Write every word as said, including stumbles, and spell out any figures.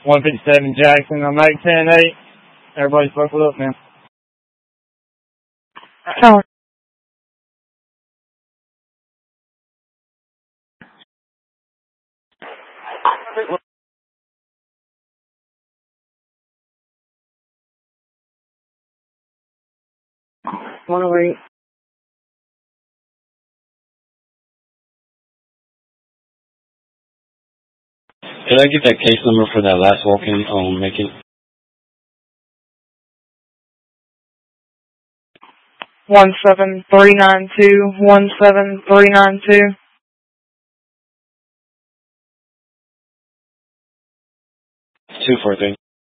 one fifty-seven Jackson on Mike ten eight. Everybody's buckled up now. Oh. one oh eight. Could I get that case number for that last walk-in on Macon? One seven three nine two one seven three nine two. Two four three.